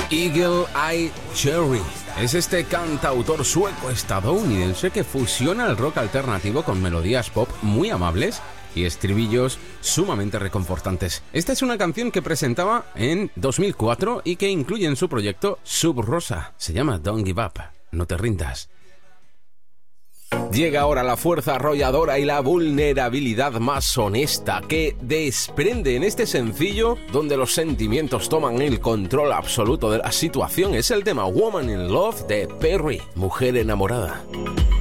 Eagle Eye Cherry es este cantautor sueco-estadounidense que fusiona el rock alternativo con melodías pop muy amables y estribillos sumamente reconfortantes. Esta es una canción que presentaba en 2004 y que incluye en su proyecto Sub Rosa. Se llama Don't Give Up, no te rindas. Llega ahora la fuerza arrolladora y la vulnerabilidad más honesta que desprende en este sencillo donde los sentimientos toman el control absoluto de la situación. Es el tema Woman in Love de Perry, Mujer Enamorada.